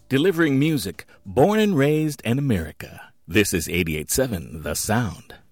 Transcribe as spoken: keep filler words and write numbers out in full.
delivering music born and raised in America. This is eighty-eight point seven The Sound.